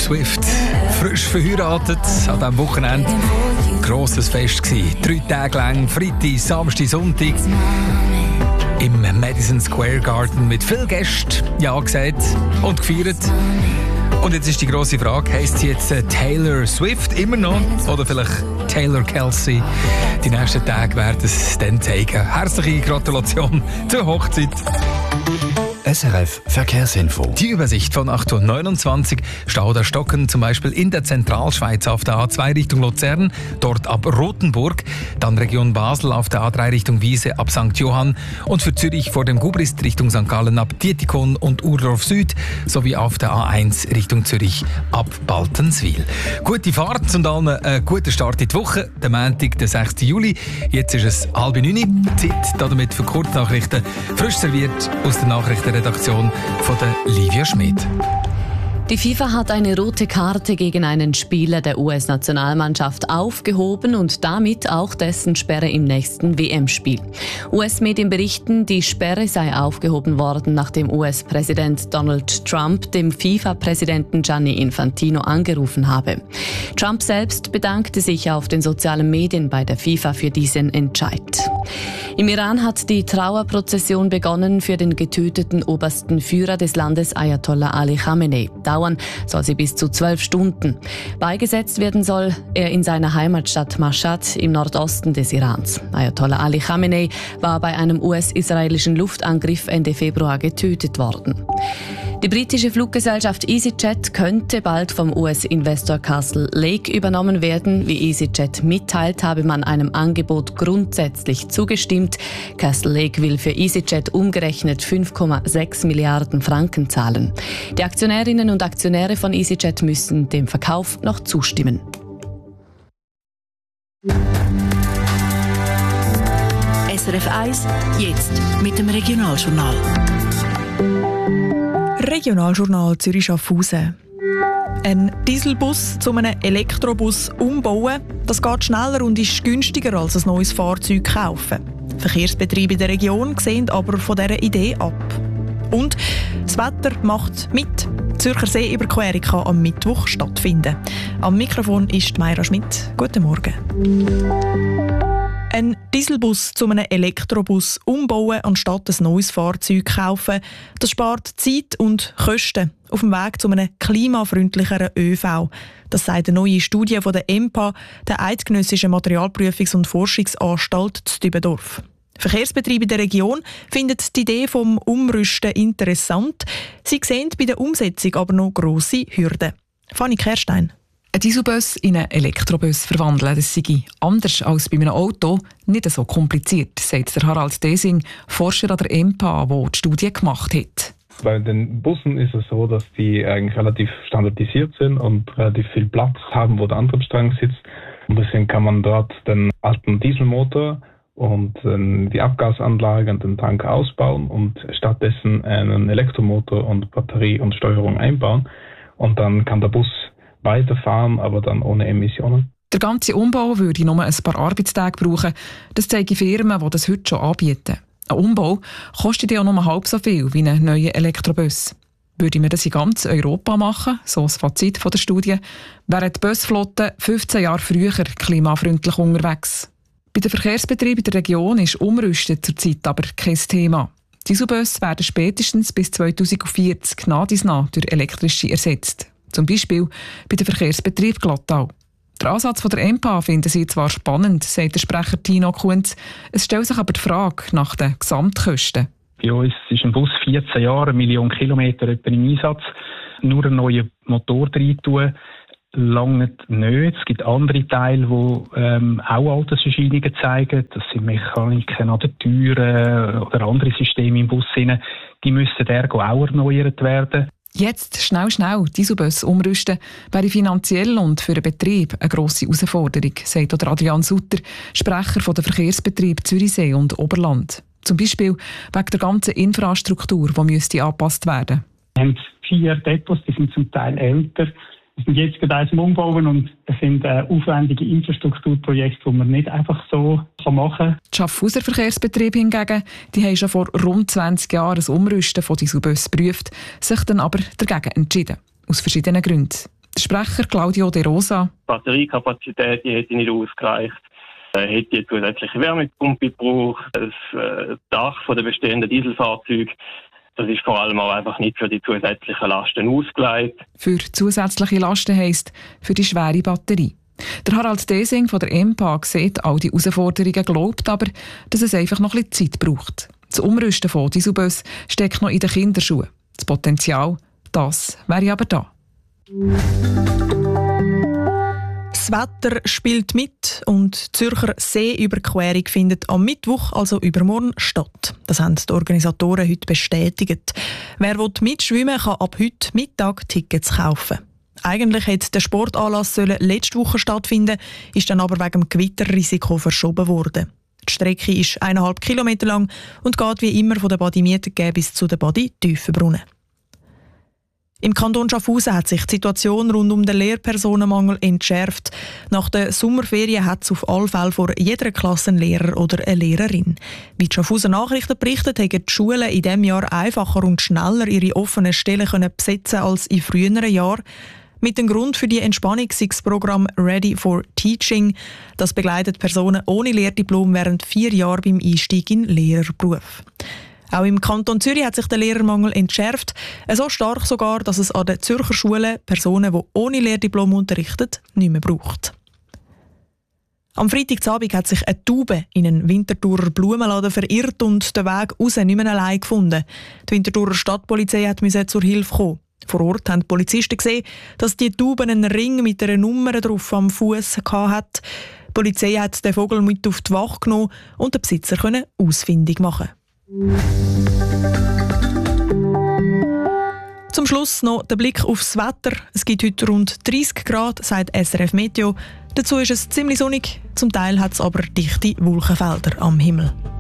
Swift. Frisch verheiratet an diesem Wochenende. Grosses Fest gsi. 3 Tage lang, Freitag, Samstag, Sonntag. Im Madison Square Garden mit vielen Gästen ja gesagt und gefeiert. Und jetzt ist die grosse Frage, heisst sie jetzt Taylor Swift immer noch oder vielleicht Taylor Kelsey? Die nächsten Tage werden es dann zeigen. Herzliche Gratulation zur Hochzeit. SRF Verkehrsinfo. Die Übersicht von 8.29 Uhr. Stau oder Stocken zum Beispiel in der Zentralschweiz auf der A2 Richtung Luzern, dort ab Rothenburg. Dann Region Basel auf der A3 Richtung Wiese ab St. Johann. Und für Zürich vor dem Gubrist Richtung St. Gallen ab Dietikon und Urdorf Süd. Sowie auf der A1 Richtung Zürich ab Baltenswil. Gute Fahrt und allen einen guten Start in die Woche. Der Montag, der 6. Juli. Jetzt ist es 8:30 Uhr. Zeit damit für Kurznachrichten. Frisch serviert aus der Nachrichtenredaktion von der Livia Schmidt. Die FIFA hat eine rote Karte gegen einen Spieler der US-Nationalmannschaft aufgehoben und damit auch dessen Sperre im nächsten WM-Spiel. US-Medien berichten, die Sperre sei aufgehoben worden, nachdem US-Präsident Donald Trump dem FIFA-Präsidenten Gianni Infantino angerufen habe. Trump selbst bedankte sich auf den sozialen Medien bei der FIFA für diesen Entscheid. Im Iran hat die Trauerprozession begonnen für den getöteten obersten Führer des Landes Ayatollah Ali Khamenei. Dauern soll sie bis zu 12 Stunden. Beigesetzt werden soll er in seiner Heimatstadt Mashhad im Nordosten des Irans. Ayatollah Ali Khamenei war bei einem US-israelischen Luftangriff Ende Februar getötet worden. Die britische Fluggesellschaft EasyJet könnte bald vom US-Investor Castle Lake übernommen werden. Wie EasyJet mitteilt, habe man einem Angebot grundsätzlich zugestimmt. Castle Lake will für EasyJet umgerechnet 5,6 Milliarden Franken zahlen. Die Aktionärinnen und Aktionäre von EasyJet müssen dem Verkauf noch zustimmen. SRF 1, jetzt mit dem Regionaljournal. Regionaljournal Zürich-Schaffhausen. Ein Dieselbus zu einem Elektrobus umbauen, das geht schneller und ist günstiger als ein neues Fahrzeug kaufen. Verkehrsbetriebe in der Region sehen aber von dieser Idee ab. Und das Wetter macht mit. Die Zürcher Seeüberquerung kann am Mittwoch stattfinden. Am Mikrofon ist Mayra Schmidt. Guten Morgen. Ein Dieselbus zu einem Elektrobus umbauen, anstatt ein neues Fahrzeug kaufen, das spart Zeit und Kosten auf dem Weg zu einem klimafreundlicheren ÖV. Das sagt eine neue Studie von der EMPA, der Eidgenössischen Materialprüfungs- und Forschungsanstalt zu Dübendorf. Verkehrsbetriebe der Region finden die Idee vom Umrüsten interessant. Sie sehen bei der Umsetzung aber noch grosse Hürden. Fanny Kerstein. Ein Dieselbus in einen Elektrobus verwandeln, das sei anders als bei einem Auto nicht so kompliziert, sagt der Harald Desing, Forscher an der EMPA, der die Studie gemacht hat. Bei den Bussen ist es so, dass die eigentlich relativ standardisiert sind und relativ viel Platz haben, wo der Antriebsstrang sitzt. Ein bisschen kann man dort den alten Dieselmotor und die Abgasanlage und den Tank ausbauen und stattdessen einen Elektromotor und Batterie und Steuerung einbauen. Und dann kann der Bus weiterfahren, aber dann ohne Emissionen. Der ganze Umbau würde nur ein paar Arbeitstage brauchen. Das zeigen Firmen, die das heute schon anbieten. Ein Umbau kostet ja nur halb so viel wie ein neuer Elektrobus. Würde man das in ganz Europa machen, so das Fazit von der Studie, wäre die Busflotte 15 Jahre früher klimafreundlich unterwegs. Bei den Verkehrsbetrieben in der Region ist Umrüsten zurzeit aber kein Thema. Dieselbusse werden spätestens bis 2040 nach durch elektrische ersetzt. Zum Beispiel bei den Verkehrsbetrieb Glattal. Der Ansatz von der EMPA finden sie zwar spannend, sagt der Sprecher Tino Kunz. Es stellt sich aber die Frage nach den Gesamtkosten. Bei uns ist ein Bus 14 Jahre, 1 Million Kilometer etwa im Einsatz. Nur einen neuen Motor reintun, langt nicht. Es gibt andere Teile, die auch Alterserscheinungen zeigen. Das sind Mechaniken an den Türen oder andere Systeme im Bus. Die müssen auch erneuert werden. Jetzt schnell Dieselbus umrüsten wäre finanziell und für den Betrieb eine grosse Herausforderung, sagt Adrian Sutter, Sprecher von der Verkehrsbetrieb Zürichsee und Oberland. Zum Beispiel wegen der ganzen Infrastruktur, die müsste angepasst werden. Wir haben 4 Depots, die sind zum Teil älter. Wir sind jetzt gerade am Umbauen und es sind aufwendige Infrastrukturprojekte, die man nicht einfach so machen kann. Die Schaffhauser Verkehrsbetriebe hingegen, die haben schon vor rund 20 Jahren ein Umrüsten von Dieselbussen geprüft, sich dann aber dagegen entschieden. Aus verschiedenen Gründen. Der Sprecher Claudio De Rosa. Die Batteriekapazität die hätte nicht ausgereicht. Hätte die zusätzliche Wärmepumpe gebraucht, das Dach der bestehenden Dieselfahrzeuge. Das ist vor allem auch einfach nicht für die zusätzlichen Lasten ausgelegt. Für zusätzliche Lasten heisst für die schwere Batterie. Der Harald Desing von der EMPA sieht all die Herausforderungen, glaubt aber, dass es einfach noch ein bisschen Zeit braucht. Das Umrüsten von Dieselbussen steckt noch in den Kinderschuhen. Das Potenzial, das wäre aber da. Das Wetter spielt mit und die Zürcher Seeüberquerung findet am Mittwoch, also übermorgen, statt. Das haben die Organisatoren heute bestätigt. Wer mitschwimmen will, kann ab heute Mittag Tickets kaufen. Eigentlich hätte der Sportanlass letzte Woche stattfinden, ist dann aber wegen dem Gewitterrisiko verschoben worden. Die Strecke ist 1,5 Kilometer lang und geht wie immer von der Badi Mietergäbe bis zu der Badi Tiefenbrunnen. Im Kanton Schaffhausen hat sich die Situation rund um den Lehrpersonenmangel entschärft. Nach den Sommerferien hat es auf alle Fälle vor jeder Klasse einen Lehrer oder eine Lehrerin. Wie die Schaffhauser Nachrichten berichten, haben die Schulen in diesem Jahr einfacher und schneller ihre offenen Stellen besetzen als in früheren Jahren. Mit dem Grund für die Entspannung sei das Programm Ready for Teaching. Das begleitet Personen ohne Lehrdiplom während 4 Jahren beim Einstieg in den Lehrerberuf. Auch im Kanton Zürich hat sich der Lehrermangel entschärft. So stark sogar, dass es an den Zürcher Schulen Personen, die ohne Lehrdiplom unterrichten, nicht mehr braucht. Am Freitagabend hat sich eine Taube in einen Winterthurer Blumenladen verirrt und den Weg raus nicht mehr allein gefunden. Die Winterthurer Stadtpolizei musste zur Hilfe kommen. Vor Ort haben die Polizisten gesehen, dass die Taube einen Ring mit einer Nummer drauf am Fuß hatte. Die Polizei hat den Vogel mit auf die Wache genommen und den Besitzer ausfindig machen. Zum Schluss noch der Blick aufs Wetter. Es gibt heute rund 30 Grad, sagt SRF Meteo. Dazu ist es ziemlich sonnig, zum Teil hat es aber dichte Wolkenfelder am Himmel.